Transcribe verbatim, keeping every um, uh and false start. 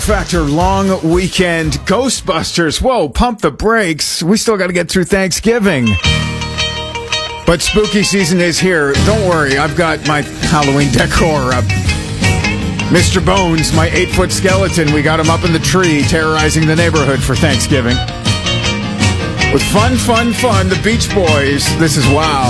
Factor long weekend Ghostbusters. Whoa, pump the brakes. We still got to get through Thanksgiving. But spooky season is here. Don't worry, I've got my Halloween decor up. Mister Bones, my eight-foot skeleton, we got him up in the tree terrorizing the neighborhood for Thanksgiving. With fun, fun, fun, the Beach Boys. This is Wow.